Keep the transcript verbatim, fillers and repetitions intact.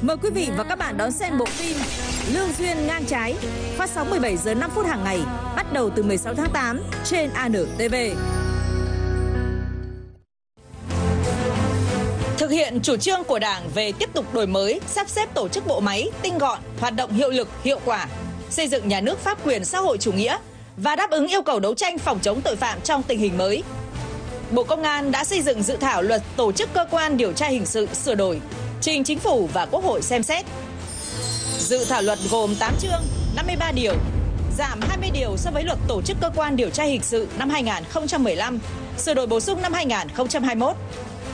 Mời quý vị và các bạn đón xem bộ phim Lương duyên ngang trái, phát sóng mười bảy giờ năm phút hàng ngày, bắt đầu từ mười sáu tháng tám trên a en tê vê. Thực hiện chủ trương của Đảng về tiếp tục đổi mới, sắp xếp tổ chức bộ máy tinh gọn, hoạt động hiệu lực, hiệu quả, xây dựng nhà nước pháp quyền xã hội chủ nghĩa và đáp ứng yêu cầu đấu tranh phòng chống tội phạm trong tình hình mới, Bộ Công an đã xây dựng dự thảo luật tổ chức cơ quan điều tra hình sự sửa đổi, trình Chính phủ và Quốc hội xem xét. Dự thảo luật gồm tám chương, năm mươi ba điều, giảm hai mươi điều so với luật tổ chức cơ quan điều tra hình sự năm hai nghìn không trăm mười lăm, sửa đổi bổ sung năm hai nghìn không trăm hai mươi mốt.